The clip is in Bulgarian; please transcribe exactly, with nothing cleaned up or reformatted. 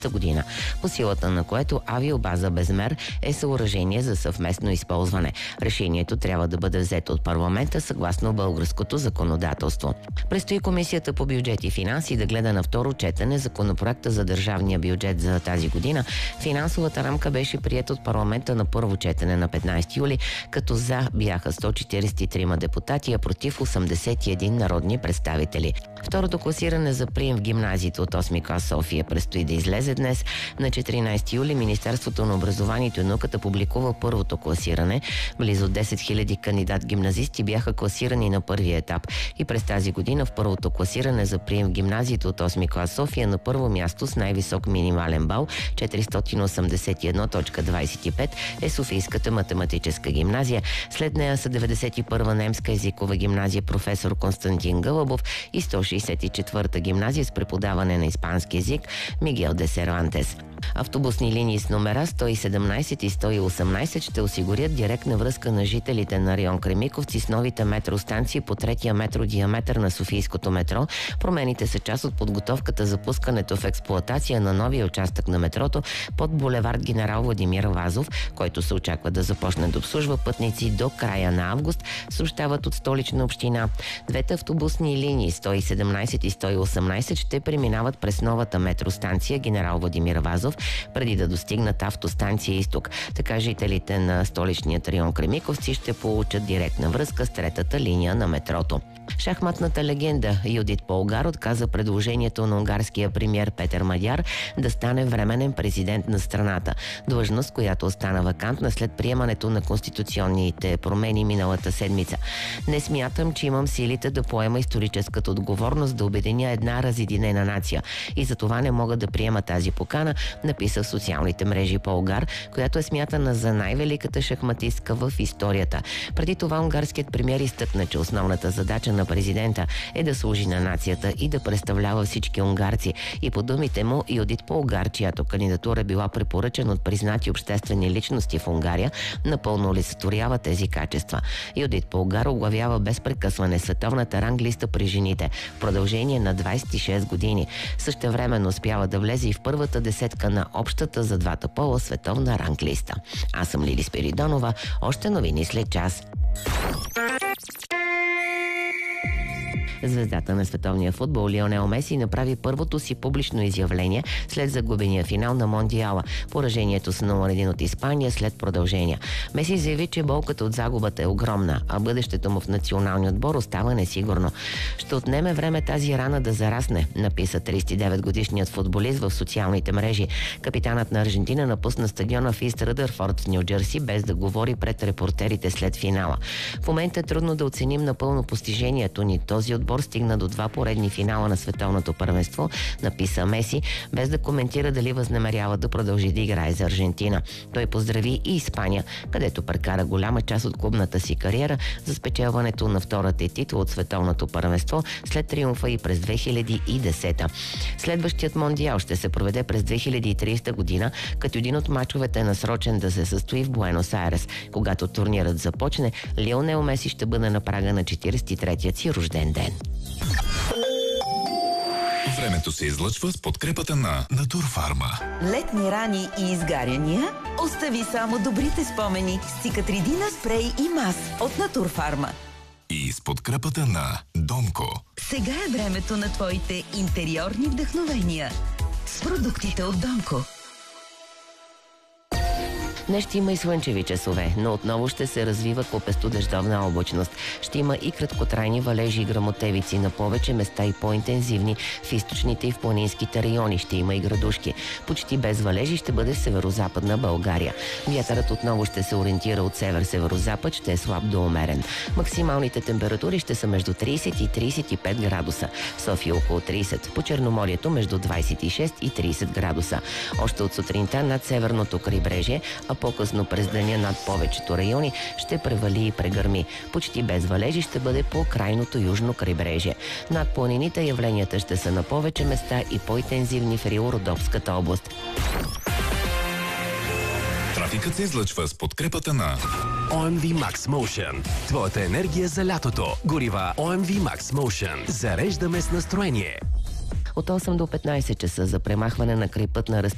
година, по силата на което авиобаза Безмер е съоръжение за съвместно използване. Решението трябва да бъде взето от парламента съгласно българското законодателство. Предстои Комисията по бюджет и финанси да гледа на второ четене законопроекта за държавния бюджет за тази година. Финансовата рамка беше приета от парламента на първо четене на петнайсети юли, като за бяха сто четирийсет и трима депутати, а против осемдесет и един народни представители. Второто класиране за прием в гимназиите от осми клас София предстои да излезе днес. На четиринайсети юли Министерството на образованието и науката публикува първото класиране. Близо десет хиляди кандидат-гимназисти бяха класирани на първия етап и през тази година в първото класиране за прием в гимназиите от осми клас София на първо място с най-висок минимален бал четиристотин осемдесет и едно цяло двайсет и пет е Софийската математическа гимназия. След нея са деветдесет и първа немска езикова гимназия професор Константин Гълъбов и сто шейсет и четвърта гимназия с преподаване на испански език Мигел де Сервантес. Автобусни линии с номера сто и седемнайсет и сто и осемнайсет ще осигурят директна връзка на жителите на район Кремиковци с новите метростанции по третия метродиаметър на Софийското метро. Промените са част от подготовката за пускането в експлоатация на новия участък на метрото под булевард Генерал Владимир Вазов, който се очаква да започне да обслужва пътници до края на август, съобщават от Столична община. Двете автобусни линии сто и седемнайсет и сто и осемнайсет ще преминават през новата метростанция Генерал Владимир Вазов, преди да достигнат автостанция Изток. Така жителите на столичният район Кремиковци ще получат директна връзка с третата линия на метрото. Шахматната легенда Юдит Полгар отказа предложението на унгарския премиер Петър Мадяр да стане временен президент на страната. Длъжност, която остана вакантна след приемането на конституционните промени миналата седмица. Не смятам, че имам силите да поема историческата отговорност да обединя една разединена нация. И за това не мога да приема тази покана, написа в социалните мрежи Полгар, която е смятана за най-великата шахматистка в историята. Преди това унгарският премиер изтъкна, че основната задача на президента е да служи на нацията и да представлява всички унгарци. И по думите му, Юдит Полгар, чиято кандидатура била препоръчена от признати обществени личности в Унгария, напълно олицетворява тези качества. Юдит Полгар оглавява без прекъсване световната ранглиста при жените в продължение на двайсет и шест години. Същевременно успява да влезе и в първата десетка на общата за двата пола световна ранглиста. Аз съм Лили Спиридонова. Още новини след час. Звездата на световния футбол Лионел Меси направи първото си публично изявление след загубения финал на Мондиала. Поражението с нула на едно от Испания след продължение. Меси заяви, че болката от загубата е огромна, а бъдещето му в националния отбор остава несигурно. Ще отнеме време тази рана да зарасне, написа трийсет и девет годишният футболист в социалните мрежи. Капитанът на Аржентина напусна стадиона в Ист Ръдърфорд в Ню Джерси без да говори пред репортерите след финала. В момента е трудно да оценим напълно постижението ни. Този отбор стигна до два поредни финала на световното първенство, написа Меси, без да коментира дали възнамерява да продължи да играе за Аржентина. Той поздрави и Испания, където прекара голяма част от клубната си кариера за спечелването на втората титла от световното първенство след триумфа и през две хиляди и десета. Следващият мондиал ще се проведе през две хиляди и трийсета година, като един от мачовете е насрочен да се състои в Буенос Айрес. Когато турнирът започне, Лионел Меси ще бъде на прага на четирийсет и третия си рожден ден. Времето се излъчва с подкрепата на Натурфарма. Летни рани и изгаряния? Остави само добрите спомени с Цикатридина спрей и мас от Натурфарма. И с подкрепата на Донко. Сега е времето на твоите интериорни вдъхновения с продуктите от Донко. Днес ще има и слънчеви часове, но отново ще се развива копесто-дъждовна облачност. Ще има и краткотрайни валежи и гръмотевици на повече места и по-интензивни в източните и в планинските райони. Ще има и градушки. Почти без валежи ще бъде в северо-западна България. Вятърът отново ще се ориентира от север-северо-запад, ще е слаб до умерен. Максималните температури ще са между трийсет и трийсет и пет градуса. В София около трийсет. По Черноморието между двайсет и шест и трийсет градуса. Още от сутринта над северното крайбрежие, а по-късно през деня над повечето райони ще превали и прегърми. Почти без валежи ще бъде по крайното южно крайбрежие. Над планините явленията ще са на повече места и по-интензивни в Рило-Родопската област. Трафикът се излъчва с подкрепата на О Ем Ви Max Motion. Твоята енергия за лятото. Горива О Ем Ви Max Motion. Зареждаме с настроение. От осем до петнайсет часа за премахване на крайпътна растителност